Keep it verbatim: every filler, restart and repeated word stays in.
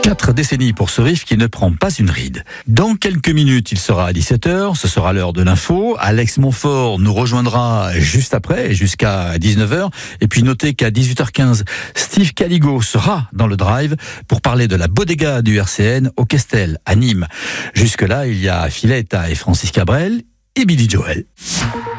Quatre décennies pour ce riff qui ne prend pas une ride. Dans quelques minutes, il sera à dix-sept heures, ce sera l'heure de l'info. Alex Montfort nous rejoindra juste après, jusqu'à dix-neuf heures. Et puis notez qu'à dix-huit heures quinze, Steve Caligo sera dans le drive pour parler de la bodega du R C N au Questel, à Nîmes. Jusque-là, il y a Philetta et Francis Cabrel et Billy Joel.